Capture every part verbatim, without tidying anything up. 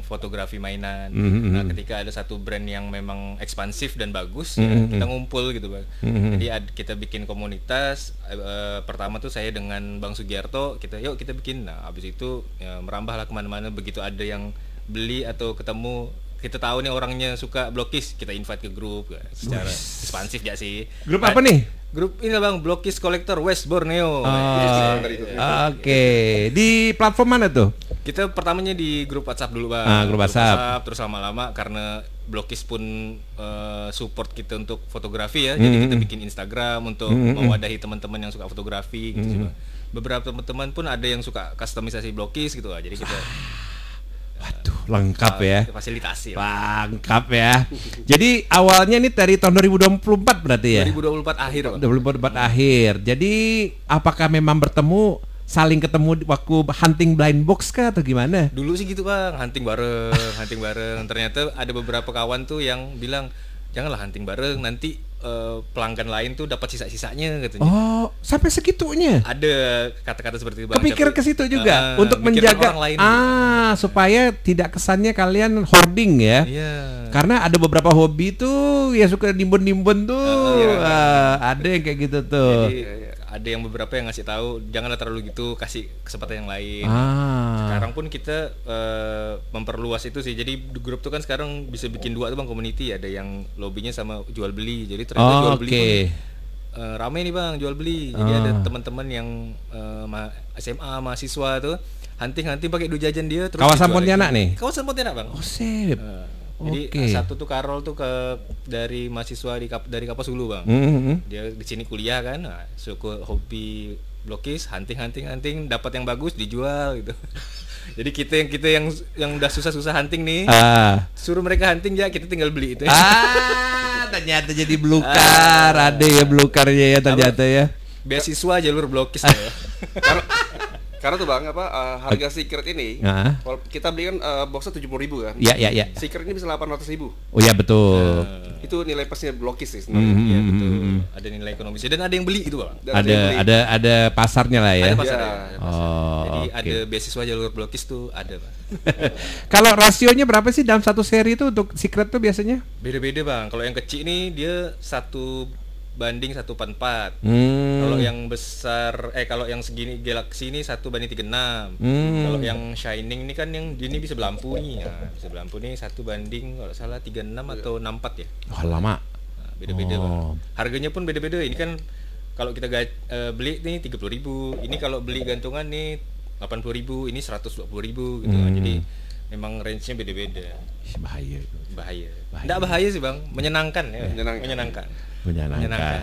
fotografi mainan. Mm-hmm. Nah, ketika ada satu brand yang memang ekspansif dan bagus, Mm-hmm. ya, kita ngumpul gitu bang. Mm-hmm. Jadi ad, kita bikin komunitas. Uh, pertama tuh saya dengan Bang Sugiarto, kita yuk kita bikin. Nah, abis itu ya, merambahlah kemana-mana. Begitu ada yang beli atau ketemu, kita tahu nih orangnya suka Blokis, kita invite ke grup ya, secara ekspansif ya sih. Grup apa nih? Grup ini bang, Blokis Collector West Borneo. Oh, Oke, okay. Di platform mana tuh? Kita pertamanya di grup WhatsApp dulu bang. Ah, grup WhatsApp. WhatsApp. Terus lama-lama karena Blokis pun uh, support kita untuk fotografi ya, Mm-hmm. jadi kita bikin Instagram untuk Mm-hmm. mewadahi teman-teman yang suka fotografi gitu Mm-hmm. sih bang. Beberapa teman-teman pun ada yang suka kustomisasi Blokis gitu lah, jadi kita Waduh, lengkap ya. fasilitasi. Lengkap ya. Jadi awalnya nih dari tahun dua ribu dua puluh empat berarti ya? dua ribu dua puluh empat akhir bang. dua ribu dua puluh empat akhir. Jadi apakah memang bertemu, saling ketemu waktu hunting blind box kah atau gimana? Dulu sih gitu bang, hunting bareng, hunting bareng. Ternyata ada beberapa kawan tuh yang bilang janganlah hunting bareng, nanti uh, pelanggan lain tuh dapat sisa-sisanya katanya. Oh, sampai segitunya? Ada kata-kata seperti itu bang. Kepikir ke situ juga uh, untuk menjaga orang lain, ah gitu. Supaya tidak kesannya kalian hoarding ya. Iya. Karena ada beberapa hobi tuh ya suka nimbun-nimbun tuh. Uh, iya. uh, ada yang kayak gitu tuh. Jadi ada yang beberapa yang ngasih tahu janganlah terlalu gitu, kasih kesempatan yang lain. Ah. Sekarang pun kita uh, memperluas itu sih. Jadi di grup tuh kan sekarang bisa bikin dua tuh bang, community. Ada yang lobbynya sama jual beli. Jadi ternyata Oh, jual beli okay. pun uh, rame nih bang, jual beli. Jadi Ah. ada teman-teman yang uh, ma- S M A mahasiswa tuh hunting-hunting pakai duit jajan dia terus Kawasan dijual Pontianak lagi. nih? Kawasan Pontianak bang. Oh, sip. Uh, Jadi Oke. satu tuh Karol tuh ke dari mahasiswa di Kap, dari Kapas Hulu bang. Mm-hmm. Dia di sini kuliah kan, nah, suka hobi Blokis, hunting hunting hunting, dapat yang bagus dijual gitu. Jadi kita yang kita yang yang udah susah-susah hunting nih, Ah. suruh mereka hunting ya, kita tinggal beli itu. Ah, ternyata jadi belukar. Ada ya belukarnya ya ternyata ya. Beasiswa jalur Blokis. Karena karena tuh bang apa uh, harga secret ini, Ah. kalau kita beli kan uh, boxnya tujuh puluh ribu kan. Iya, iya, iya. Secret ini bisa delapan ratus ribu. Oh ya betul. Itu nilai plusnya Blokis sih. Mhm. Iya betul. Ada nilai ekonomisnya dan ada yang beli itu bang. Dan Ada yang beli. ada ada pasarnya lah ya. Ada pasar. Ya. ya, ada pasar. Oh, Jadi oke. ada beasiswa jalur Blokis tuh ada bang. Kalau rasionya berapa sih dalam satu seri itu untuk secret tuh biasanya? Beda-beda bang. Kalau yang kecil nih dia satu banding satu koma empat. Hmm. Kalau yang besar, eh kalau yang segini Galaxy ini satu banding tiga puluh enam. Hmm. Kalau yang Shining ini kan yang ini bisa belampu nih, nah, bisa belampu nih satu banding kalau salah tiga puluh enam atau enam puluh empat ya. Oh, lama. Nah, beda-beda Oh. bang. Harganya pun beda-beda. Ini kan kalau kita ga, uh, beli nih tiga puluh ribu. Ini kalau beli gantungan nih delapan puluh ribu. Ini seratus dua puluh ribu gitu. Hmm. Jadi memang range-nya beda-beda. Ih, bahaya itu. Bahaya. Bahaya. Nggak bahaya sih bang, menyenangkan ya. Menyenangkan. Menyenangkan. Menyenangkan.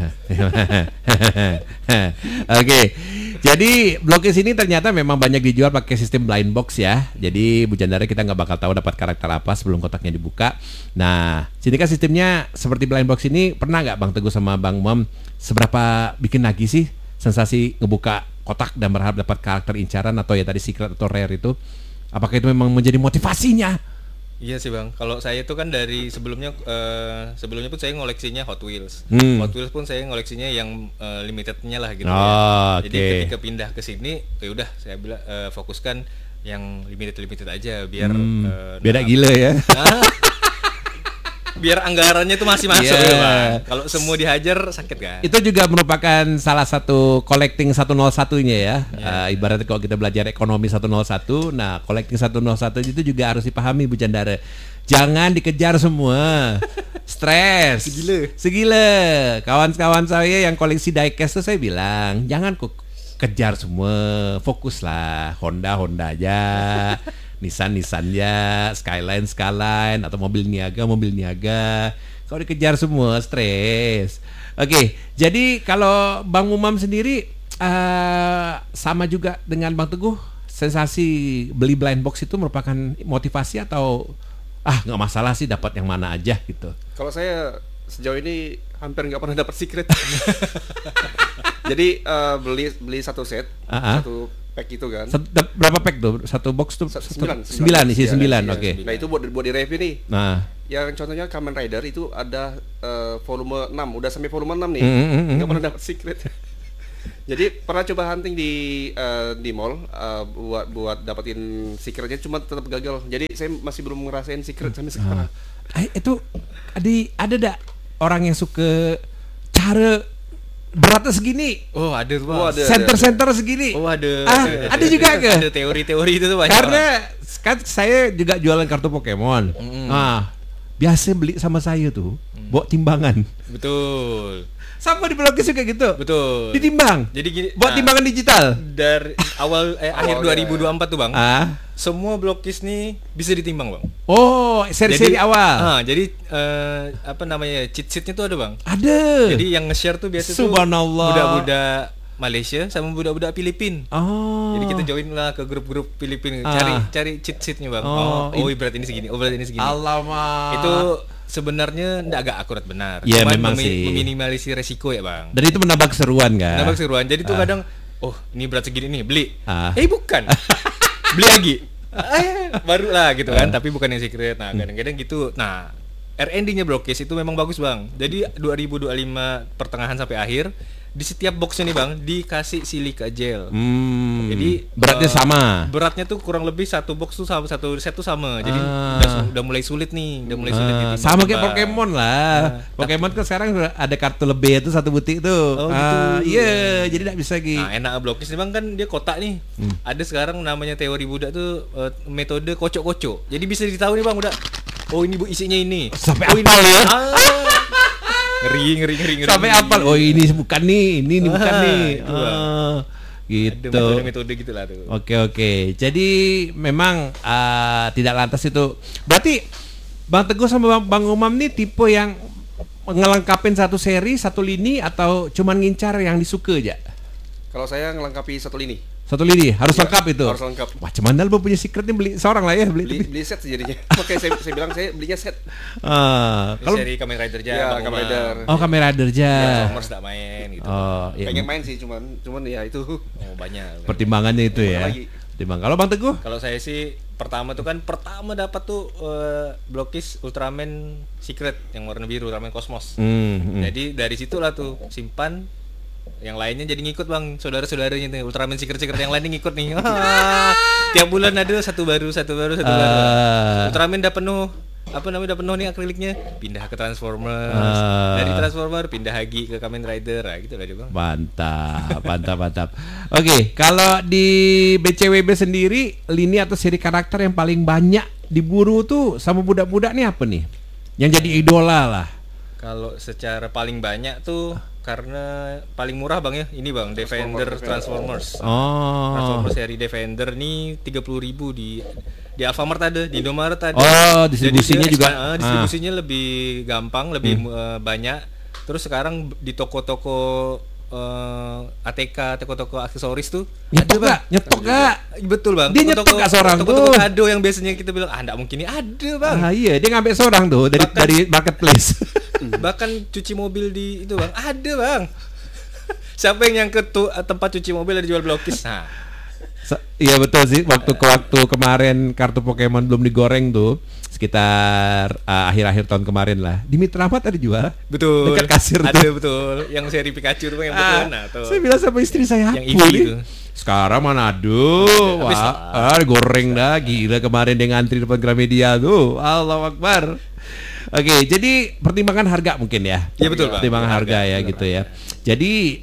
Oke. Jadi Blokis ini ternyata memang banyak dijual pakai sistem blind box ya. Jadi Bu Jandara kita nggak bakal tahu dapat karakter apa sebelum kotaknya dibuka. Nah, sini kan sistemnya seperti blind box ini, pernah nggak Bang Teguh sama Bang Mom seberapa bikin lagi sih sensasi ngebuka kotak dan berharap dapat karakter incaran atau ya tadi secret atau rare itu? Apakah itu memang menjadi motivasinya? Iya sih bang, kalau saya itu kan dari sebelumnya uh, sebelumnya pun saya ngoleksinya Hot Wheels. Hmm. Hot Wheels pun saya ngoleksinya yang uh, limitednya lah gitu Oh, ya. Jadi oke. ketika pindah ke sini, ya udah saya bilang uh, fokuskan yang limited limited aja biar Hmm, uh, beda nah, gila ya. nah, biar anggarannya itu masih masuk Yeah. gitu bang. Kalau semua dihajar sakit kan. Itu juga merupakan salah satu collecting seratus satu-nya ya. Ya. Uh, ibaratnya kalau kita belajar ekonomi seratus satu, nah collecting seratus satu itu juga harus dipahami Bu Jandara. Jangan dikejar semua. Stres. Segila. Segila. Kawan-kawan saya yang koleksi diecast tuh saya bilang, jangan kok kejar semua. Fokuslah. Honda Honda aja. Nissan Nissan ya, Skyline Skyline, atau mobil niaga mobil niaga. Kalau dikejar semua stres. Oke, jadi kalau Bang Umam sendiri uh, sama juga dengan Bang Teguh, sensasi beli blind box itu merupakan motivasi atau ah nggak masalah sih dapat yang mana aja gitu. Kalau saya sejauh ini hampir nggak pernah dapat secret. Jadi uh, beli beli satu set, Uh-huh. satu pack itu kan. Set- dap- berapa pack tuh? Satu box tuh? Se- satu- sembilan, Sembilan, isi Iya, sembilan, iya. oke. Nah itu buat buat di review nih. Nah, Yang contohnya Kamen Rider itu ada uh, volume enam, udah sampai volume enam nih. Mm, mm, mm, Nggak mm. pernah dapat secret. Jadi pernah coba hunting di uh, di mall uh, buat buat dapetin secretnya, cuma tetap gagal. Jadi saya masih belum ngerasain secret sampai sekarang. Eh, itu adi, ada dak orang yang suka cara beratnya segini, Oh ada tuh bang. Oh, ada. center-center segini. Oh ada. Ah, ada juga ke? Ada teori-teori itu tuh banyak. Karena kan saya juga jualan kartu Pokemon. Mm. Ah, biasa beli sama saya tuh, bawa timbangan. Betul. Sama di Blokis juga gitu. Betul. Ditimbang. Jadi gini. Buat nah, timbangan digital. dari awal eh, akhir Oh, dua iya. ribu dua puluh empat tuh bang. Ah. Semua blokis nih bisa ditimbang bang. Oh, seri-seri awal. Ah, jadi eh, apa namanya cheat sheetnya tuh ada bang. Ada. Jadi yang nge-share tuh biasa tuh Subhanallah. budak-budak Malaysia sama budak-budak Filipin. Oh. Jadi kita join lah ke grup-grup Filipin, Ah. cari cari cheat sheetnya bang. Oh, Oh, oh, berat ini segini, oh berat ini segini. Alamak. Itu sebenarnya nggak agak akurat benar. Iya, Cuman memang memi- sih. meminimalisir resiko ya bang. Dan itu menambah keseruan kan? Nambah keseruan. Jadi tuh Ah. kadang, oh ini berat segini nih, beli. Ah. Eh bukan, beli lagi. Eh, baru lah gitu kan. Tapi bukan yang secret. Nah kadang-kadang gitu. Nah R and D-nya Blokis itu memang bagus bang. Jadi dua ribu dua puluh lima pertengahan sampai akhir, di setiap boxnya nih bang dikasih silika gel. Hmm. Jadi beratnya eh, sama. Beratnya tuh kurang lebih satu box tuh sama satu set tuh sama. Jadi Ah. udah, su- udah mulai sulit nih, udah mulai sulit. Ah, ditimbang. sama kayak Pokemon lah. Nah, Pokemon kan sekarang udah ada kartu lebih itu satu butik tuh. Oh, Ah, gitu. iya, jadi tidak bisa lagi. Nah, enak Blokis nih bang kan dia kotak nih. Hmm. Ada sekarang namanya teori budak tuh eh, metode kocok-kocok. Jadi bisa ditahu nih bang udah. Oh ini bu isinya ini. Sampai oh, ini- hafal ya? Ah. ngeri ngeri ngeri ngeri. Sampai hafal. Oh, ini bukan nih, ini, ini bukan Ah, nih. itu, Bang. Ah, Ada gitu. metode-metode gitu lah tuh. Oke oke. Jadi memang ah, tidak lantas itu. Berarti Bang Teguh sama Bang, Bang Umam nih tipe yang ngelengkapin satu seri, satu lini atau cuman ngincar yang disuka aja? Kalau saya ngelengkapi satu lini. Satu lini harus Iya, lengkap itu. harus lengkap. Wah, cuman dal punya secretnya beli seorang lah ya beli. Beli beli set sejadinya. Makanya saya, saya bilang saya belinya set. Ah, Ini kalau seri Kamen Rider aja. Ya, Bang Kamen Umar. Rider. oh Kamen Rider aja. Transformers nggak main gitu. Oh, iya. Pengen main sih, cuman cuman ya itu. Oh banyak. Pertimbangannya itu ya. Lagi. Timbang. Kalau Bang Teguh? Kalau saya sih pertama tuh kan pertama dapat tuh eh, Blokis Ultraman Secret yang warna biru, Ultraman Cosmos. Hmm, hmm. Jadi dari situlah tuh simpan, yang lainnya jadi ngikut bang, saudara-saudaranya tuh Ultraman Secret-Secret yang lainnya ngikut nih. Ah, tiap bulan ada satu baru, satu baru, satu baru. Ah. Ultraman udah penuh, apa namanya udah penuh nih akriliknya, pindah ke Transformers. Ah. Dari Transformer pindah lagi ke Kamen Rider, nah, gitu lah dia bang. Mantap, mantap, mantap. Oke, kalau di B C W B sendiri, lini atau seri karakter yang paling banyak diburu tuh sama budak-budak nih apa nih? Yang jadi idola lah. Kalau secara paling banyak tuh karena paling murah bang ya, ini bang Defender Transformers. Oh. Transformers seri Defender nih tiga puluh ribu di di Alfamart ada, di Indomaret ada. Oh, distribusinya Jadi dia juga. ekspan- ah, distribusinya lebih gampang, lebih eh, banyak. Terus sekarang di toko-toko eh, A T K, toko-toko aksesoris tuh Nyetok ada, Bang. gak? Nyetok gak? Betul bang. Dia nyetok gak seorang toko-toko tuh? kado yang biasanya kita bilang ah enggak mungkin ini ada bang. Ah iya, dia ngambil seorang tuh dari Bahkan- dari marketplace. Bahkan cuci mobil di itu bang ada bang. Siapa yang nyangkut tuh eh, tempat cuci mobil ada jual Blokis? Nah, Se- Iya betul sih, waktu ke waktu kemarin kartu Pokemon belum digoreng tuh, sekitar uh, akhir-akhir tahun kemarin lah. Di Mitramat ada jual. betul. Dekat kasir ada tuh. betul. Yang seri Pikachu tuh yang Ah, betul. Nah, tuh. saya bilang sama istri saya, Yang "Apa Eevee nih?" itu. Sekarang mana aduh, Habis wah, ah, goreng dah, gila kemarin dia ngantri depan Gramedia tuh, Allahu Akbar. Oke, jadi pertimbangan harga mungkin ya. Iya, betul, Bang. Pertimbangan harga, Harga, ya gitu ya. Jadi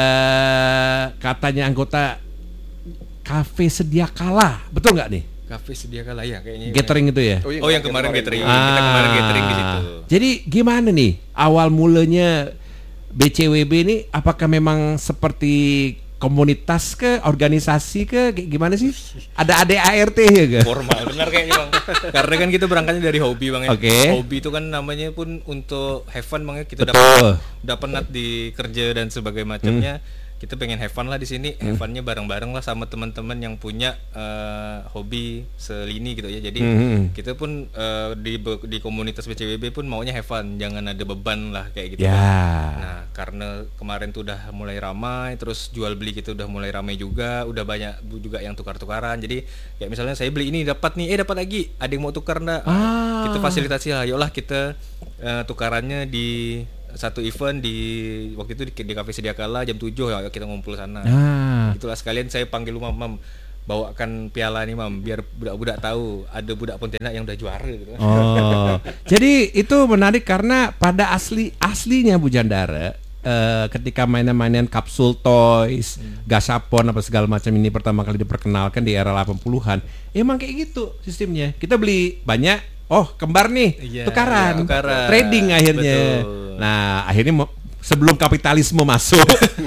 eh katanya anggota kafe sedia kala, betul nggak nih? Kafe sedia kala ya kayaknya. Gathering itu ya. Oh, yang kemarin gathering. Ah. Kita kemarin gathering di situ. Jadi gimana nih awal mulanya B C W B ini? Apakah memang seperti komunitas ke, organisasi ke, kayak gimana sih? Ada A D A R T ya ke? Formal benar kayaknya bang. Karena kan kita berangkatnya dari hobi bang ya. Oke. Hobi itu kan namanya pun untuk have fun bang ya. Kita Betul. dapat udah penat di kerja dan sebagainya macamnya. Kita pengen have fun lah di sini. Have funnya bareng-bareng lah sama teman-teman yang punya eh, hobi selini gitu ya. Jadi Hmm. kita pun eh, di di komunitas B C W B pun maunya have fun, jangan ada beban lah kayak gitu. Ya. Bang. Nah, karena kemarin tuh udah mulai ramai, terus jual beli kita udah mulai ramai juga, udah banyak bu- juga yang tukar-tukaran. Jadi kayak misalnya saya beli ini dapat nih, eh dapat lagi, ada yang mau tukar enggak? Ah. Kita fasilitasi lah, yuklah kita eh, tukarannya di satu event di waktu itu di, di Cafe Sediakala jam tujuh, ya kita ngumpul sana. Ah. Itulah sekalian saya panggil Mam, Mam bawakan piala nih Mam, biar budak-budak tahu ada budak Pontianak yang udah juara gitu. Oh, jadi itu menarik karena pada asli aslinya Bu Jandara, eh, ketika mainan-mainan kapsul toys, hmm. gashapon apa segala macam ini pertama kali diperkenalkan di era delapan puluhan, emang kayak gitu sistemnya. Kita beli banyak, oh kembar nih, Iya, tukaran, iya, tukaran. trading akhirnya. Betul. Nah, akhirnya mo- sebelum kapitalisme masuk.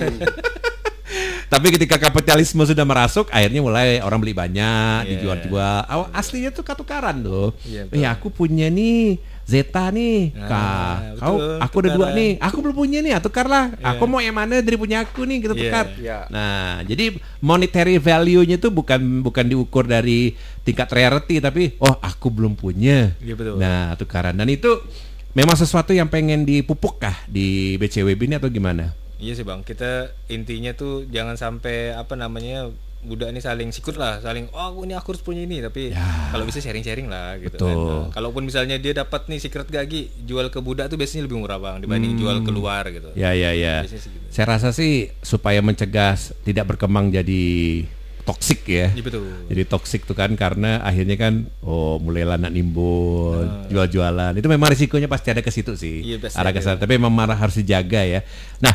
Tapi ketika kapitalisme sudah merasuk, akhirnya mulai orang beli banyak, Yeah. dijual-jual. Awal aslinya tuh tukaran tuh. Yeah, Eh aku punya nih Zeta nih, Nah, Kak. Kau, betul, aku ada dua tukaran. nih. Aku belum punya nih, tukarlah. Yeah. Aku mau yang mana dari punya aku nih, kita Yeah. tukar. Yeah. Nah, jadi monetary value-nya tuh bukan bukan diukur dari tingkat rarity, tapi oh aku belum punya. Iya, betul. Nah, tukaran. Dan itu memang sesuatu yang pengen dipupuk kah di B C W B ini atau gimana? Iya sih Bang, kita intinya tuh jangan sampai apa namanya budak ini saling sikut lah, saling oh aku ini aku harus punya ini, tapi Ya. kalau bisa sharing-sharing lah gitu Betul. kan. Nah, kalaupun misalnya dia dapat nih secret gagi, jual ke budak tuh biasanya lebih murah Bang dibanding Hmm. jual keluar gitu. Ya ya ya. Biasanya sih gitu. Saya rasa sih supaya mencegah tidak berkembang jadi toksik ya. Iya, betul. Jadi toksik tuh kan karena akhirnya kan oh mulailah nak nimbun, Nah. jual-jualan. Itu memang risikonya pasti ada ke situ sih. Iya, pasti arah ke ada. sana. Tapi memang marah harus dijaga ya. Nah,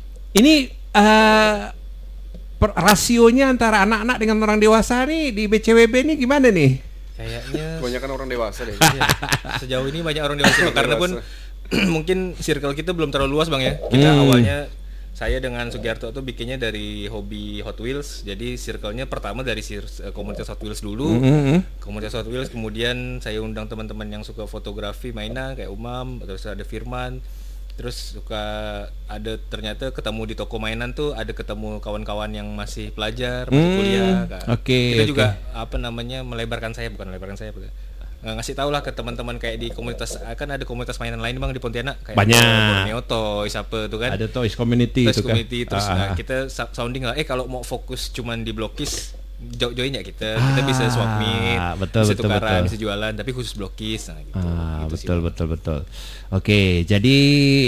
ini eh per- rasionya antara anak-anak dengan orang dewasa nih di B C W B ini gimana nih? Kayaknya Kebanyakan orang dewasa deh. iya, sejauh ini banyak orang dewasa Bang. Karena pun mungkin circle kita belum terlalu luas Bang ya. Kita Hmm. awalnya saya dengan Sugiarto tuh bikinnya dari hobi Hot Wheels. Jadi circle-nya pertama dari sir- eh, komunitas Hot Wheels dulu. Mm-hmm. Komunitas Hot Wheels, kemudian saya undang teman-teman yang suka fotografi mainan kayak Umam, terus ada Firman. Terus suka ada ternyata ketemu di toko mainan tuh ada ketemu kawan-kawan yang masih pelajar, masih Hmm, kuliah kan. oke, Kita oke. juga apa namanya melebarkan saya bukan melebarkan saya bukan. Eh, ngasih tahu lah ke teman-teman kayak di komunitas, kan ada komunitas mainan lain Bang di Pontianak kayak Banyak. Borneo Toys apa tuh kan. Ada Toys Community Toys itu kan. community, terus Ah, nah, ah. kita sa- sounding lah eh kalau mau fokus cuman di blokis jo- join ya kita kita bisa swap meet, Ah, betul, bisa betul, tukaran, betul. bisa jualan tapi khusus blokis nah gitu. Ah, Gitu sih, betul Bang. betul betul. Oke, jadi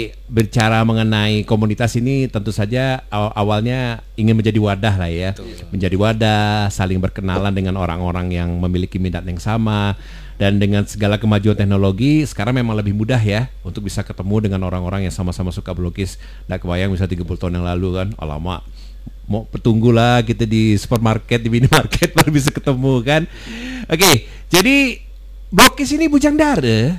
bicara mengenai komunitas ini tentu saja aw- awalnya ingin menjadi wadah lah ya. Betul. Menjadi wadah, saling berkenalan dengan orang-orang yang memiliki minat yang sama, dan dengan segala kemajuan teknologi sekarang memang lebih mudah ya untuk bisa ketemu dengan orang-orang yang sama-sama suka melukis. Nggak kebayang bisa tiga puluh tahun yang lalu kan, oh lama mau petunggulah kita di supermarket, di minimarket baru bisa ketemu kan. Oke, jadi blokis ini Bujang Dara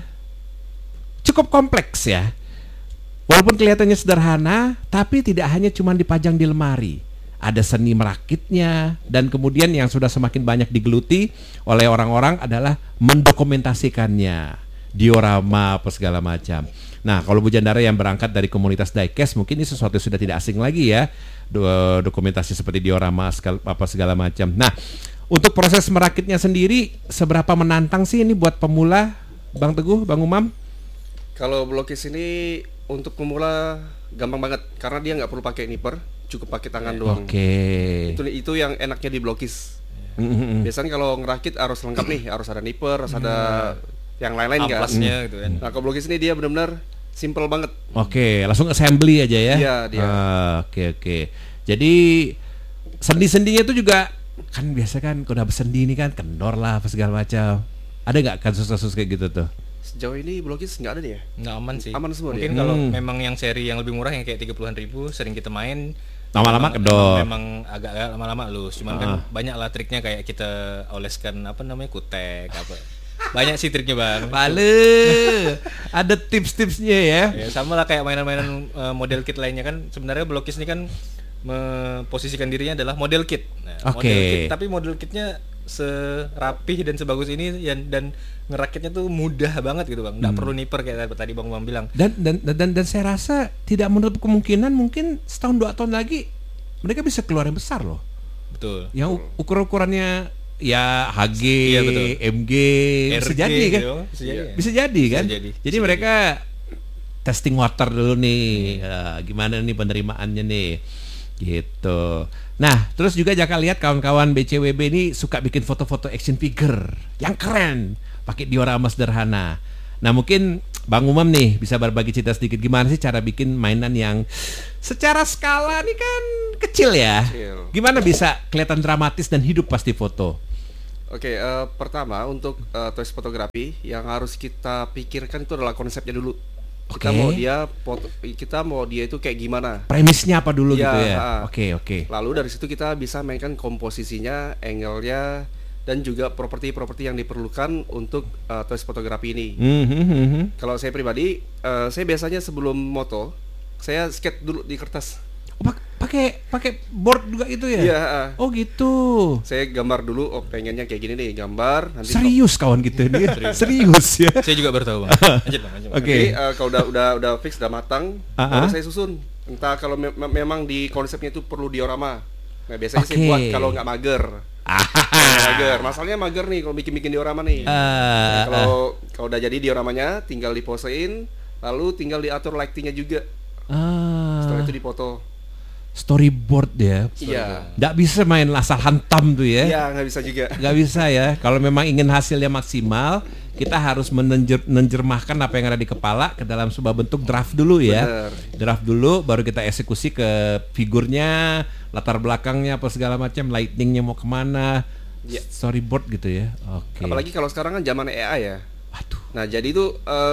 cukup kompleks ya. Walaupun kelihatannya sederhana, tapi tidak hanya cuma dipajang di lemari. Ada seni merakitnya, dan kemudian yang sudah semakin banyak digeluti oleh orang-orang adalah mendokumentasikannya, diorama apa segala macam. Nah, kalau Bu Jandara yang berangkat dari komunitas diecast, mungkin ini sesuatu yang sudah tidak asing lagi ya, do- dokumentasi seperti diorama segala, apa segala macam. Nah, untuk proses merakitnya sendiri seberapa menantang sih ini buat pemula, Bang Teguh, Bang Umam? Kalau blokis ini untuk pemula gampang banget karena dia nggak perlu pakai nipper, cukup pakai tangan doang. Oke. Itu itu yang enaknya di blokis. Mm-mm. Biasanya kalau ngerakit harus lengkap nih, harus ada nipper, harus ada yang lain-lain kan. Amplasnya gitu kan. Nah, kalau blokis ini dia benar-benar simple banget. Oke, langsung assembly aja ya. Iya, dia. Ah, Oke oke. Jadi sendi-sendinya itu juga kan biasa kan kalau udah bersendi ini kan kendor lah apa segala macam. Ada nggak kasus-kasus kayak gitu tuh? Sejauh ini blokis nggak ada nih ya. Nggak aman sih. Aman semua Mungkin dia. kalau Hmm. memang yang seri yang lebih murah yang kayak tiga puluhan ribu sering kita main Lama-lama memang- kedor. Memang agak-agak lama-lama lus. Cuman kan Ah. banyak lah triknya kayak kita oleskan apa namanya kutek apa. Banyak sih triknya Bang. Bale. Ada tips-tipsnya ya. Ya, sama lah kayak mainan-mainan eh, model kit lainnya kan sebenarnya blokis ini kan memposisikan dirinya adalah model kit. Nah, Oke. model kit tapi model kitnya serapih dan sebagus ini yang dan ngerakitnya tuh mudah banget gitu Bang. Nggak Hmm. perlu nipper kayak tadi Bang Umam bilang. Dan dan dan dan saya rasa tidak menutup kemungkinan mungkin setahun dua tahun lagi mereka bisa keluar yang besar loh. Betul. Yang u- ukur-ukurannya ya H G, Iya, betul. M G bisa R G jadi kan? gitu, bisa jadi. Bisa jadi kan? Bisa jadi, Jadi bisa mereka testing water dulu nih, eh, gimana nih penerimaannya nih, gitu. Nah, terus juga Jaka lihat kawan-kawan B C W B ini suka bikin foto-foto action figure yang keren, pakai diorama sederhana. Nah, mungkin Bang Umam nih bisa berbagi cerita sedikit gimana sih cara bikin mainan yang secara skala nih kan kecil ya. Kecil. Gimana bisa kelihatan dramatis dan hidup pasti foto? Oke, eh, pertama untuk eh, toys fotografi yang harus kita pikirkan itu adalah konsepnya dulu. Kita Oke. mau dia foto, kita mau dia itu kayak gimana. Premisnya apa dulu Ya, gitu ya? ha. Oke oke. Lalu dari situ kita bisa mainkan komposisinya, angle-nya, dan juga properti-properti yang diperlukan untuk eh, toys fotografi ini. Hmm, hmm, hmm, hmm. Kalau saya pribadi, eh, saya biasanya sebelum moto, saya skate dulu di kertas. Oh, pak- pakai pakai board juga itu ya? Iya, ah. Oh gitu. Saya gambar dulu, oh pengennya kayak gini nih, gambar. Nanti Serius kawan gitu ini. Serius ya. Saya juga baru tahu bang. Lanjut bang, lanjut bang. Oke. Jadi eh, kalau udah udah udah fix, udah matang, Ah, baru ah. saya susun. Entah kalau me- me- memang di konsepnya itu perlu diorama. Nah biasanya saya Oke. buat kalau nggak mager. Kalau nggak mager, masalahnya mager nih kalau bikin-bikin diorama nih. Ah, Kalau kalau udah jadi dioramanya, tinggal diposein, lalu tinggal diatur lightingnya juga. ah, Setelah itu dipoto. storyboard ya. Iya. Nggak bisa main asal hantam tuh ya. Iya, nggak bisa juga. Nggak bisa ya. Kalau memang ingin hasilnya maksimal, kita harus menenjer- menerjemahkan apa yang ada di kepala ke dalam sebuah bentuk draft dulu ya. Bener. Draft dulu, baru kita eksekusi ke figurnya, latar belakangnya apa segala macam, lightingnya mau kemana, Iya. storyboard gitu ya. Oke. Apalagi kalau sekarang kan zaman A I ya. Aduh. Nah jadi itu eh,